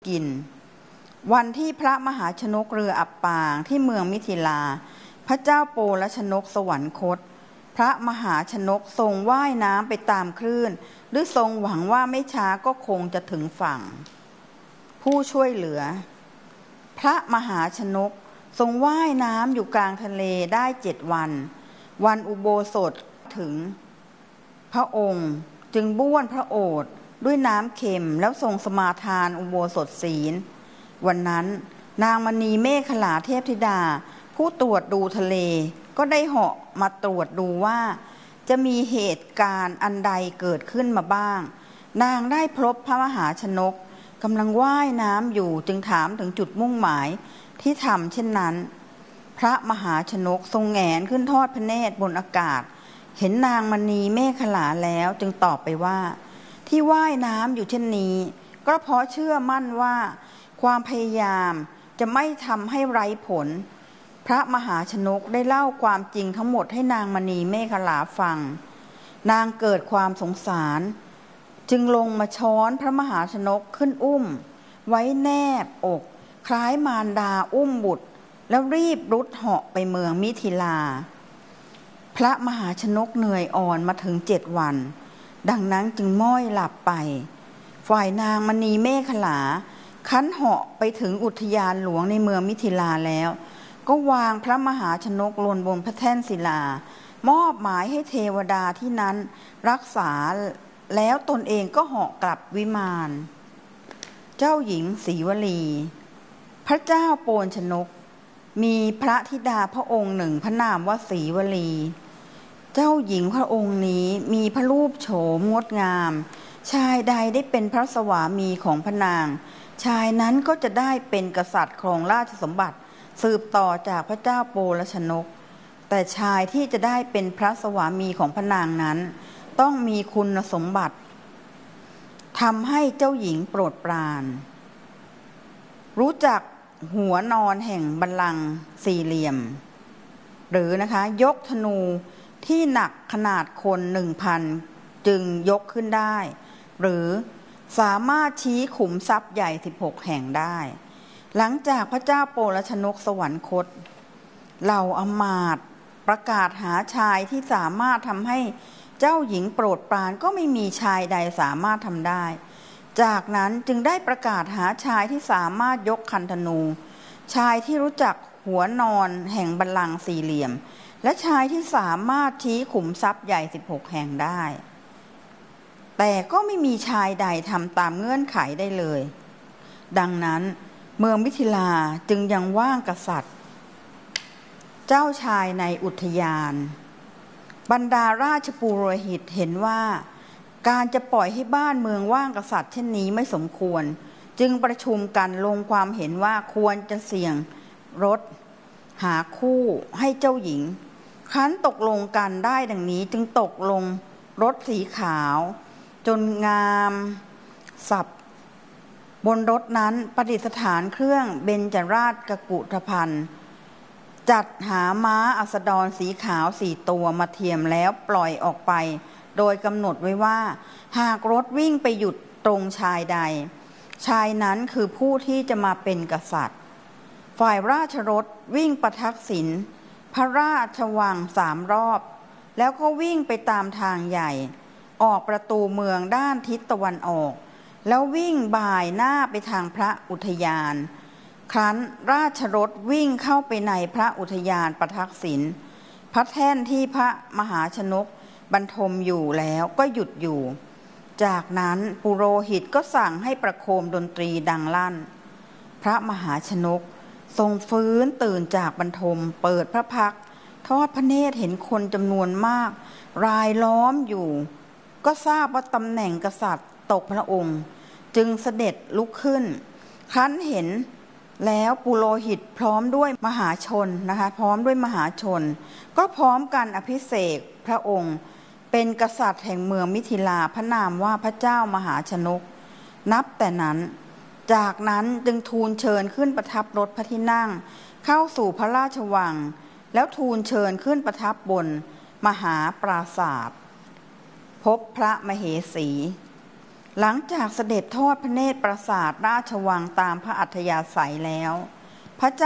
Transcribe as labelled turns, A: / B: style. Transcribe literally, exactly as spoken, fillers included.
A: กินวันที่พระมหาชนกเรืออับปางที่เมืองมิถิลาพระเจ้าโปลชนกสวรรคตพระมหาชนกทรงว่ายน้ำไปตามคลื่นหรือทรงหวังว่าไม่ช้าก็คงจะถึงฝั่งผู้ช่วยเหลือพระมหาชนกทรงว่ายน้ำอยู่กลางทะเลได้เจ็ดวันวันอุโบสถถึงพระองค์จึงบ้วนพระโอษฐ์ด้วยน้ำเค็มแล้วทรงสมาทานอุโบสถศีลวันนั้นนางมณีเมขลาเทพธิดาผู้ตรวจดูทะเลก็ได้เหาะมาตรวจดูว่าจะมีเหตุการณ์อันใดเกิดขึ้นมาบ้างนางได้พบพระมหาชนกกำลังว่ายน้ำอยู่จึงถามถึงจุดมุ่งหมายที่ทำเช่นนั้นพระมหาชนกทรงแหงนขึ้นทอดพระเนตรบนอากาศเห็นนางมณีเมขลาแล้วจึงตอบไปว่าที่ว่ายน้ำอยู่เช่นนี้ก็เพราะเชื่อมั่นว่าความพยายามจะไม่ทำให้ไร้ผลพระมหาชนกได้เล่าความจริงทั้งหมดให้นางมณีเมขลาฟังนางเกิดความสงสารจึงลงมาช้อนพระมหาชนกขึ้นอุ้มไว้แนบอกคล้ายมารดาอุ้มบุตรแล้วรีบรุดเหาะไปเมืองมิถิลาพระมหาชนกเหนื่อยอ่อนมาถึงเจ็ดวันดังนั้นจึงม้อยหลับไปฝ่ายนางมณีเมขลาคันเหาะไปถึงอุทยานหลวงในเมืองมิถิลาแล้วก็วางพระมหาชนกลงบนพระแท่นศิลามอบหมายให้เทวดาที่นั้นรักษาแล้วตนเองก็เหาะกลับวิมานเจ้าหญิงศรีวลีพระเจ้าโปลชนกมีพระธิดาพระองค์หนึ่งพระนามว่าศรีวลีเจ้าหญิงพระองค์นี้มีพระรูปโฉมงดงามชายใดได้เป็นพระสวามีของพระนางชายนั้นก็จะได้เป็นกษัตริย์ครองราชสมบัติสืบต่อจากพระเจ้าโปลชนกแต่ชายที่จะได้เป็นพระสวามีของพระนางนั้นต้องมีคุณสมบัติทำให้เจ้าหญิงโปรดปรานรู้จักหัวนอนแห่งบัลลังก์สี่เหลี่ยมหรือนะคะยกธนูที่หนักขนาดคนหนึ่งพันจึงยกขึ้นได้หรือสามารถชี้ขุมทรัพย์ใหญ่สิบหกแห่งได้หลังจากพระเจ้าโปลชนกสวรรคตเหล่าอมาตย์ประกาศหาชายที่สามารถทำให้เจ้าหญิงโปรดปรานก็ไม่มีชายใดสามารถทำได้จากนั้นจึงได้ประกาศหาชายที่สามารถยกคันธนูชายที่รู้จักหัวนอนแห่งบัลลังก์สี่เหลี่ยมและชายที่สามารถชี้ขุมทรัพย์ใหญ่สิบหกแห่งได้แต่ก็ไม่มีชายใดทำตามเงื่อนไขได้เลยดังนั้นเมืองมิถิลาจึงยังว่างกษัตริย์เจ้าชายในอุทยานบรรดาราชปุโรหิตเห็นว่าการจะปล่อยให้บ้านเมืองว่างกษัตริย์เช่นนี้ไม่สมควรจึงประชุมกันลงความเห็นว่าควรจะเสี่ยงรถหาคู่ให้เจ้าหญิงครั้นตกลงกันได้ดังนี้จึงตกลงรถสีขาวจนงามสับบนรถนั้นประดิษฐานเครื่องเบญจราชกุฏภัณฑ์จัดหาม้าอัสดรสีขาวสี่ตัวมาเทียมแล้วปล่อยออกไปโดยกำหนดไว้ว่าหากรถวิ่งไปหยุดตรงชายใดชายนั้นคือผู้ที่จะมาเป็นกษัตริย์ฝ่ายราชรถวิ่งประทักษิณพระราชวังสามรอบแล้วก็วิ่งไปตามทางใหญ่ออกประตูเมืองด้านทิศตะวันออกแล้ววิ่งบ่ายหน้าไปทางพระอุทยานครั้นราชรถวิ่งเข้าไปในพระอุทยานประทักษิณพระแท่นที่พระมหาชนกบรรทมอยู่แล้วก็หยุดอยู่จากนั้นปุโรหิตก็สั่งให้ประโคมดนตรีดังลั่นพระมหาชนกทรงฟื้นตื่นจากบรรทมเปิดพระพักตร์ทอดพระเนตรเห็นคนจำนวนมากรายล้อมอยู่ก็ทราบว่าตำแหน่งกษัตริย์ตกพระองค์จึงเสด็จลุกขึ้นครั้นเห็นแล้วปุโรหิตพร้อมด้วยมหาชนนะคะพร้อมด้วยมหาชนก็พร้อมกันอภิเษกพระองค์เป็นกษัตริย์แห่งเมืองมิถิลาพระนามว่าพระเจ้ามหาชนกนับแต่นั้นจากนั้นจึงทูลเชิญขึ้นประทับรถพระที่นั่งเข้าสู่พระราชวังแล้วทูลเชิญขึ้นประทับบนมหาปราสาทพบพระมเหสีหลังจากเสด็จทอดพระเนตรปราสาทราชวังตามพระอัธยาศัยแล้วพระเจ้า